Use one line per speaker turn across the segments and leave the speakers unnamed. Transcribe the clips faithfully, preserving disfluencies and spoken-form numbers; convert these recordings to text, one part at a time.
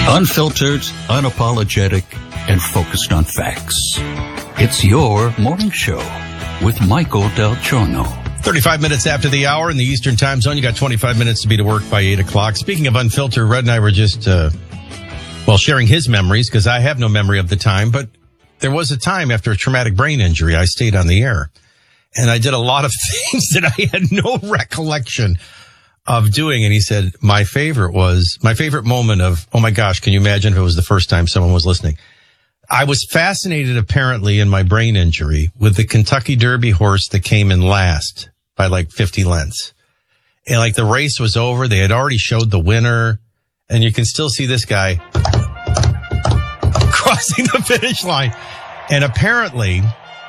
Unfiltered, unapologetic, and focused on facts. It's your morning show with Michael Del Giorno.
thirty-five minutes after the hour in the Eastern Time Zone. You got twenty-five minutes to be to work by eight o'clock. Speaking of Unfiltered, Red and I were just, uh, well, sharing his memories because I have no memory of the time. But there was a time after a traumatic brain injury, I stayed on the air. And I did a lot of things that I had no recollection of doing. And he said, my favorite was, my favorite moment of, oh my gosh, can you imagine if it was the first time someone was listening? I was fascinated apparently in my brain injury with the Kentucky Derby horse that came in last by like fifty lengths. And like the race was over. They had already showed the winner. And you can still see this guy crossing the finish line. And apparently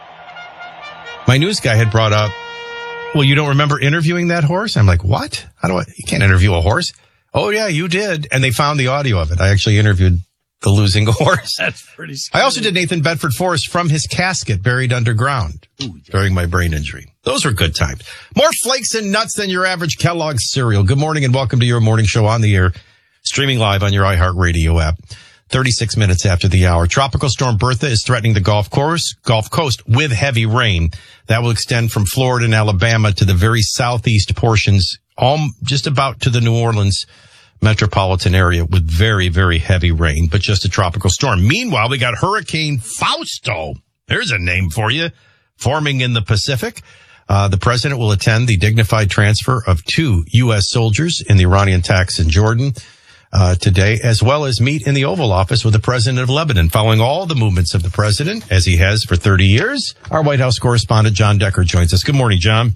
my news guy had brought up, well, you don't remember interviewing that horse? I'm like, what? How do I, you can't interview a horse. Oh yeah, you did. And they found the audio of it. I actually interviewed the losing horse.
That's pretty scary.
I also did Nathan Bedford Forrest from his casket buried underground Ooh, during my brain injury. Those were good times. More flakes and nuts than your average Kellogg's cereal. Good morning and welcome to your morning show on the air, streaming live on your iHeartRadio app. thirty-six minutes after the hour. Tropical storm Bertha is threatening the Gulf Coast, Gulf Coast with heavy rain. That will extend from Florida and Alabama to the very southeast portions, all just about to the New Orleans metropolitan area with very, very heavy rain, but just a tropical storm. Meanwhile, we got Hurricane Fausto. There's a name for you, forming in the Pacific. Uh, the president will attend the dignified transfer of two U S soldiers in the Iranian attacks in Jordan uh, today, as well as meet in the Oval Office with the president of Lebanon. Following all the movements of the president, as he has for thirty years, our White House correspondent John Decker joins us. Good morning, John.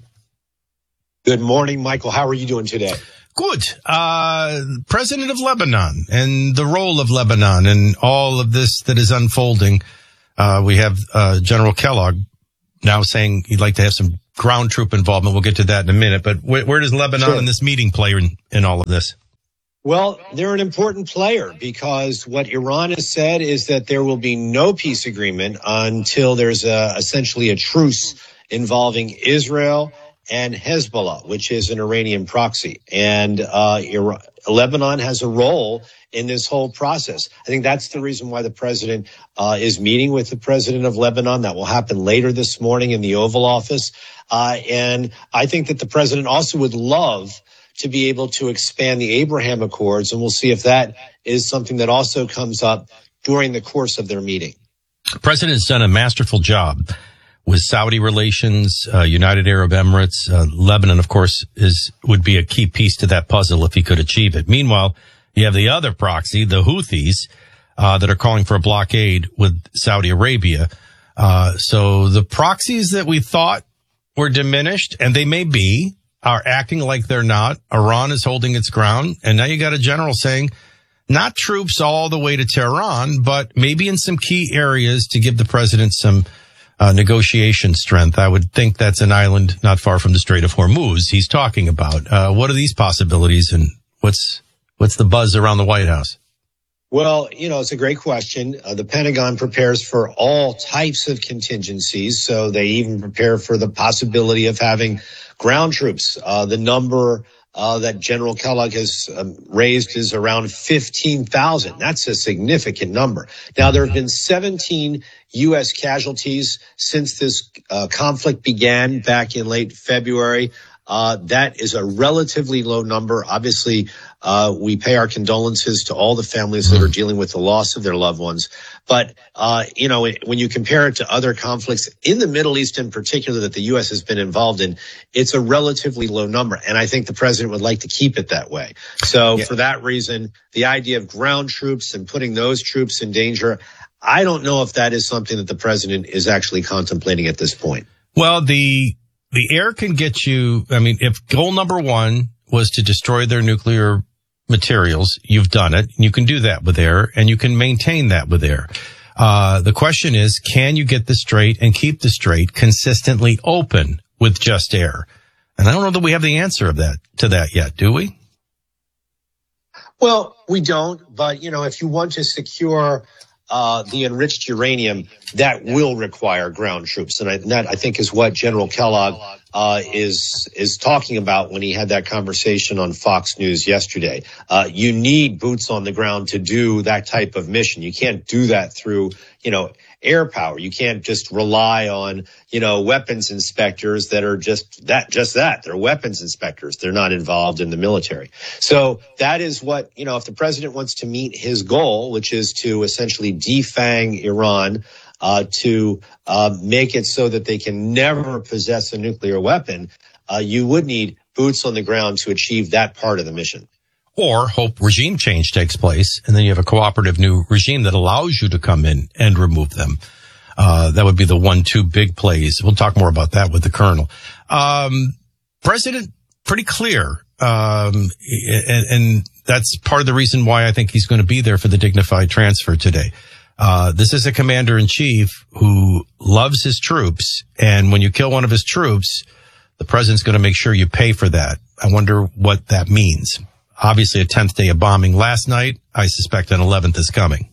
Good morning, Michael. How are you doing today?
Good. Uh, president of Lebanon and the role of Lebanon and all of this that is unfolding. Uh, we have, uh, General Kellogg now saying he'd like to have some ground troop involvement. We'll get to that in a minute, but where, where does Lebanon
Sure.
and this meeting play in, in all of this?
Well, they're an important player because what Iran has said is that there will be no peace agreement until there's a, essentially a truce involving Israel and Hezbollah, which is an Iranian proxy. And uh Iran, Lebanon has a role in this whole process. I think that's the reason why the president uh is meeting with the president of Lebanon. That will happen later this morning in the Oval Office. Uh and I think that the president also would love to be able to expand the Abraham Accords, and we'll see if that is something that also comes up during the course of their meeting.
The president has done a masterful job with Saudi relations, uh, United Arab Emirates. Uh, Lebanon, of course, is would be a key piece to that puzzle if he could achieve it. Meanwhile, you have the other proxy, the Houthis, uh, that are calling for a blockade with Saudi Arabia. Uh, so the proxies that we thought were diminished, and they may be, are acting like they're not. Iran is holding its ground, and now you got a general saying, not troops all the way to Tehran, but maybe in some key areas to give the president some Uh, negotiation strength. I would think that's an island not far from the Strait of Hormuz he's talking about. Uh, what are these possibilities and what's, what's the buzz around the White House?
Well, you know, it's a great question. Uh, the Pentagon prepares for all types of contingencies. So they even prepare for the possibility of having ground troops. Uh, the number uh, that General Kellogg has um, raised is around fifteen thousand. That's a significant number. Now, there have been seventeen U S casualties since this uh, conflict began back in late February. Uh, that is a relatively low number. Obviously, uh, we pay our condolences to all the families that are dealing with the loss of their loved ones. But, uh, you know, when you compare it to other conflicts in the Middle East in particular that the U S has been involved in, it's a relatively low number. And I think the president would like to keep it that way. So yeah. For that reason, the idea of ground troops and putting those troops in danger, I don't know if that is something that the president is actually contemplating at this point.
Well, the the air can get you. I mean, if goal number one was to destroy their nuclear materials, you've done it. You can do that with air, and you can maintain that with air. Uh, the question is, can you get the Strait and keep the Strait consistently open with just air? And I don't know that we have the answer of that to that yet, do we?
Well, we don't. But, you know, if you want to secure uh, the enriched uranium that will require ground troops. And, I, and that, I think, is what General Kellogg uh, is is talking about when he had that conversation on Fox News yesterday. Uh, you need boots on the ground to do that type of mission. You can't do that through, you know, air power. You can't just rely on, you know, weapons inspectors that are just that, just that. They're weapons inspectors. They're not involved in the military. So that is what, you know, if the president wants to meet his goal, which is to essentially defang Iran, uh, to, uh, make it so that they can never possess a nuclear weapon, uh, you would need boots on the ground to achieve that part of the mission.
Or hope regime change takes place, and then you have a cooperative new regime that allows you to come in and remove them. Uh, that would be the one, two big plays. We'll talk more about that with the colonel. Um, President, pretty clear. Um, and, and that's part of the reason why I think he's going to be there for the dignified transfer today. Uh, this is a commander in chief who loves his troops. And when you kill one of his troops, the president's going to make sure you pay for that. I wonder what that means. Obviously, a tenth day of bombing last night. I suspect an eleventh is coming.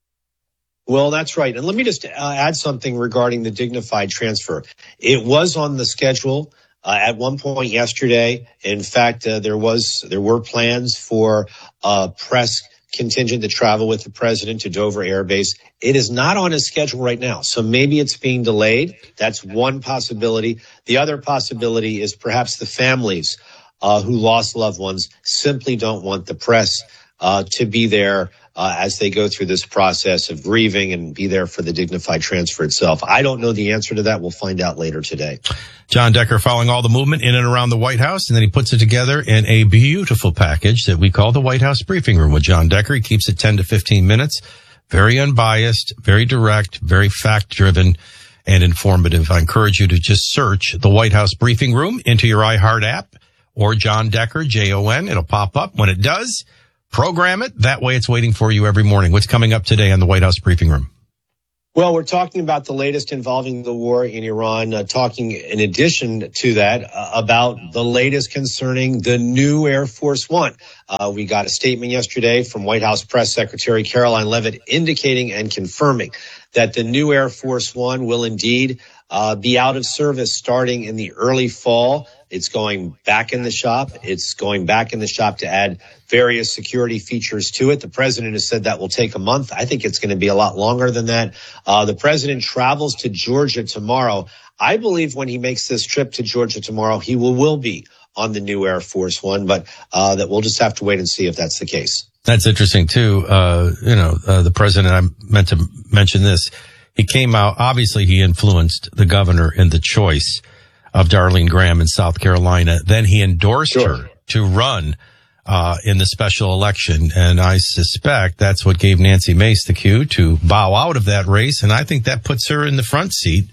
Well, that's right. And let me just uh, add something regarding the dignified transfer. It was on the schedule uh, at one point yesterday. In fact, uh, there was there were plans for a press contingent to travel with the president to Dover Air Base. It is not on his schedule right now, so maybe it's being delayed. That's one possibility. The other possibility is perhaps the families Uh, who lost loved ones simply don't want the press uh, to be there uh, as they go through this process of grieving and be there for the dignified transfer itself. I don't know the answer to that. We'll find out later today.
John Decker following all the movement in and around the White House, and then he puts it together in a beautiful package that we call the White House Briefing Room with John Decker. He keeps it ten to fifteen minutes. Very unbiased, very direct, very fact-driven and informative. I encourage you to just search the White House Briefing Room into your iHeart app. Or John Decker, J O N. It'll pop up. When it does, program it. That way it's waiting for you every morning. What's coming up today on the White House Briefing Room?
Well, we're talking about the latest involving the war in Iran, uh, talking in addition to that uh, about the latest concerning the new Air Force One. Uh, we got a statement yesterday from White House Press Secretary Caroline Leavitt indicating and confirming that the new Air Force One will indeed uh, be out of service starting in the early fall. It's going back in the shop. It's going back in the shop to add various security features to it. The president has said that will take a month. I think it's going to be a lot longer than that. Uh, the president travels to Georgia tomorrow. I believe when he makes this trip to Georgia tomorrow, he will, will be on the new Air Force One, but uh, that we'll just have to wait and see if that's the case.
That's interesting, too. Uh, you know, uh, the president, I meant to mention this. He came out, obviously he influenced the governor in the choice of Darlene Graham in South Carolina. Then he endorsed sure. her to run uh in the special election. And I suspect that's what gave Nancy Mace the cue to bow out of that race. And I think that puts her in the front seat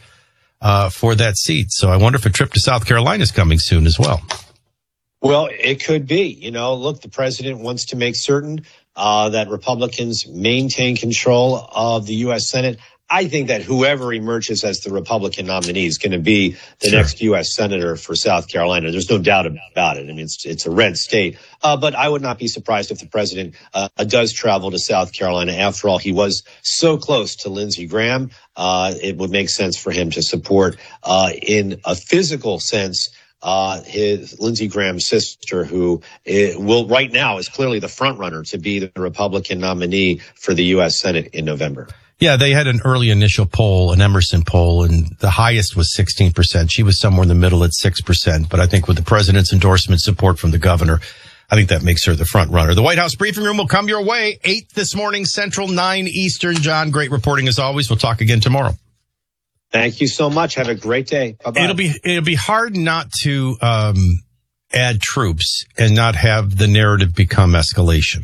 uh for that seat. So I wonder if a trip to South Carolina is coming soon as well.
Well, it could be. You know, look, the president wants to make certain uh that Republicans maintain control of the U S Senate. I think that whoever emerges as the Republican nominee is going to be the sure. next U S senator for South Carolina. There's no doubt about it. I mean, it's, it's a red state. Uh, but I would not be surprised if the president uh, does travel to South Carolina. After all, he was so close to Lindsey Graham. Uh, it would make sense for him to support uh, in a physical sense uh his Lindsey Graham's sister, who uh, will right now is clearly the front runner to be the Republican nominee for the U S Senate in November.
Yeah, they had an early initial poll, an Emerson poll, and the highest was sixteen percent. She was somewhere in the middle at six percent. But I think with the president's endorsement, support from the governor, I think that makes her the front runner. The White House Briefing Room will come your way, eight this morning, Central, nine Eastern. John, great reporting as always. We'll talk again tomorrow.
Thank you so much. Have a great day. Bye-bye.
It'll be, it'll be hard not to um add troops and not have the narrative become escalation.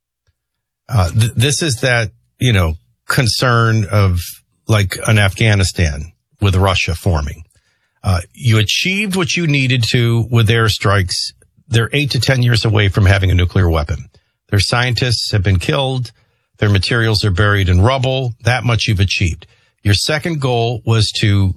Uh th- This is that, you know, concern of like an Afghanistan with Russia forming. Uh, you achieved what you needed to with airstrikes. They're eight to ten years away from having a nuclear weapon. Their scientists have been killed. Their materials are buried in rubble. That much you've achieved. Your second goal was to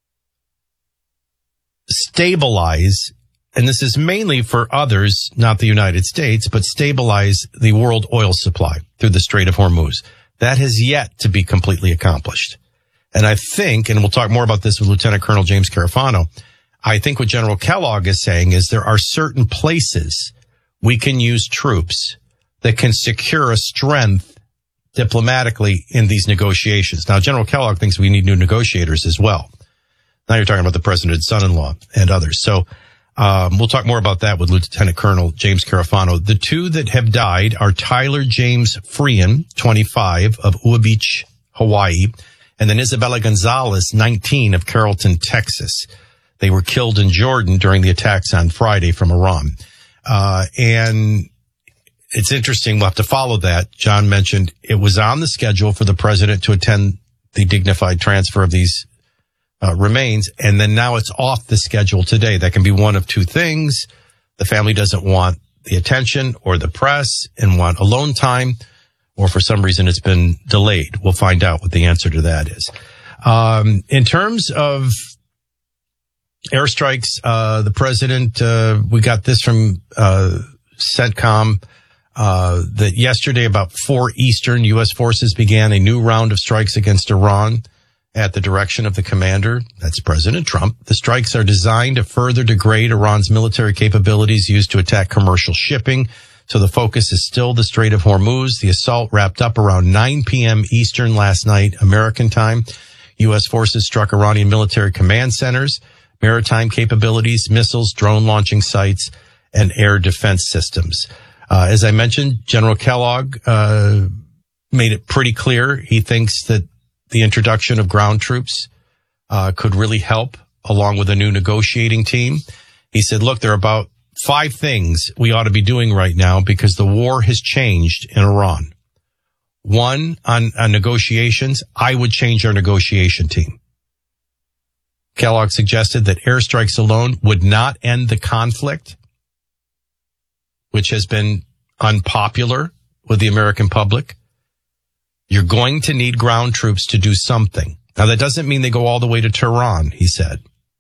stabilize, and this is mainly for others, not the United States, but stabilize the world oil supply through the Strait of Hormuz. That has yet to be completely accomplished. And I think, and we'll talk more about this with Lieutenant Colonel James Carafano, I think what General Kellogg is saying is there are certain places we can use troops that can secure a strength diplomatically in these negotiations. Now, General Kellogg thinks we need new negotiators as well. Now you're talking about the president's son-in-law and others. So um, we'll talk more about that with Lieutenant Colonel James Carafano. The two that have died are Tyler James Freehan, twenty-five, of Ua Beach, Hawaii, and then Isabella Gonzalez, nineteen, of Carrollton, Texas. They were killed in Jordan during the attacks on Friday from Iran. Uh, and it's interesting. We'll have to follow that. John mentioned it was on the schedule for the president to attend the dignified transfer of these uh, remains. And then now it's off the schedule today. That can be one of two things. The family doesn't want the attention or the press and want alone time, or for some reason it's been delayed. We'll find out what the answer to that is. Um, in terms of airstrikes, uh, the president, uh, we got this from, uh, CENTCOM, uh, that yesterday about four Eastern, U S forces began a new round of strikes against Iran at the direction of the commander. That's President Trump. The strikes are designed to further degrade Iran's military capabilities used to attack commercial shipping. So the focus is still the Strait of Hormuz. The assault wrapped up around nine p.m. Eastern last night, American time. U S forces struck Iranian military command centers, maritime capabilities, missiles, drone launching sites, and air defense systems. Uh, as I mentioned, General Kellogg uh, made it pretty clear he thinks that the introduction of ground troops uh, could really help, along with a new negotiating team. He said, look, there are about five things we ought to be doing right now because the war has changed in Iran. One, on, on negotiations, I would change our negotiation team. Kellogg suggested that airstrikes alone would not end the conflict, which has been unpopular with the American public. You're going to need ground troops to do something. Now, that doesn't mean they go all the way to Tehran, he said.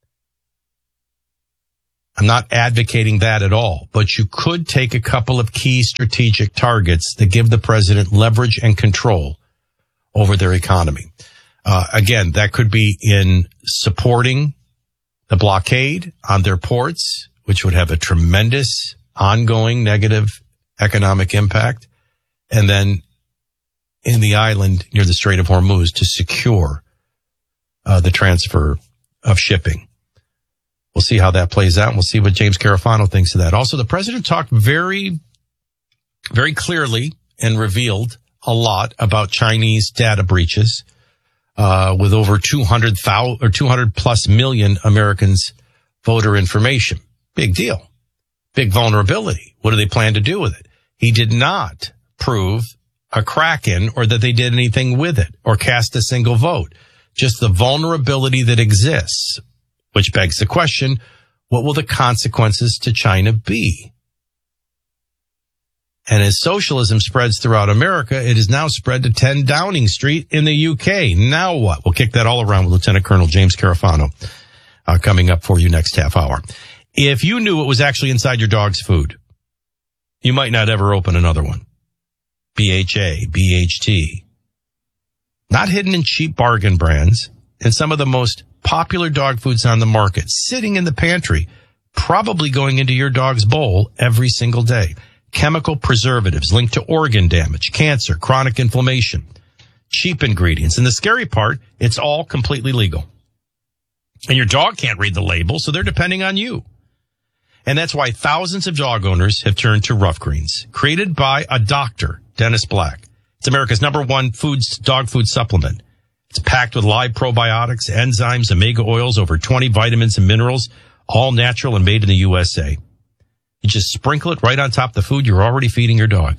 I'm not advocating that at all, but you could take a couple of key strategic targets that give the president leverage and control over their economy. Uh, again, that could be in supporting the blockade on their ports, which would have a tremendous ongoing negative economic impact. And then in the island near the Strait of Hormuz to secure uh, the transfer of shipping. We'll see how that plays out, and we'll see what James Carafano thinks of that. Also, the president talked very, very clearly and revealed a lot about Chinese data breaches, uh, with over two hundred thousand or two hundred plus million Americans' voter information. Big deal. Big vulnerability. What do they plan to do with it? He did not prove a crack-in or that they did anything with it or cast a single vote. Just the vulnerability that exists. Which begs the question, what will the consequences to China be? And as socialism spreads throughout America, it is now spread to ten Downing Street in the U K. Now what? We'll kick that all around with Lieutenant Colonel James Carafano uh, coming up for you next half hour. If you knew what was actually inside your dog's food, you might not ever open another one. B H A, B H T. Not hidden in cheap bargain brands, and some of the most popular dog foods on the market, sitting in the pantry, probably going into your dog's bowl every single day. Chemical preservatives linked to organ damage, cancer, chronic inflammation, cheap ingredients. And the scary part, it's all completely legal. And your dog can't read the label, so they're depending on you. And that's why thousands of dog owners have turned to Rough Greens, created by a doctor, Dennis Black. It's America's number one foods, dog food supplement. It's packed with live probiotics, enzymes, omega oils, over twenty vitamins and minerals, all natural and made in the U S A. You just sprinkle it right on top of the food you're already feeding your dog.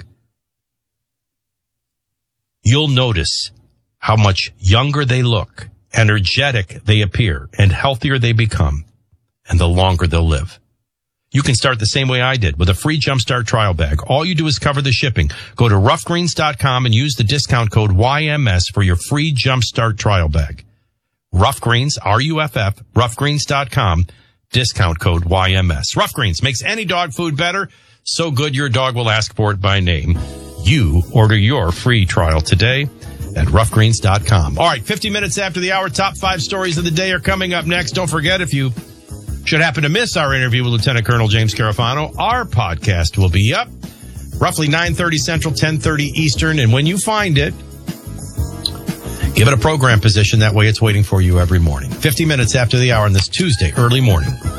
You'll notice how much younger they look, energetic they appear, and healthier they become, and the longer they'll live. You can start the same way I did with a free Jumpstart trial bag. All you do is cover the shipping. Go to rough greens dot com and use the discount code Y M S for your free Jumpstart trial bag. Rough Greens, R U F F, rough greens dot com, discount code Y M S. Rough Greens makes any dog food better, so good your dog will ask for it by name. You order your free trial today at rough greens dot com. All right, fifty minutes after the hour, top five stories of the day are coming up next. Don't forget, if you should happen to miss our interview with Lieutenant Colonel James Carafano, our podcast will be up roughly nine thirty Central, ten thirty Eastern. And when you find it, give it a program position. That way it's waiting for you every morning. fifty minutes after the hour on this Tuesday early morning.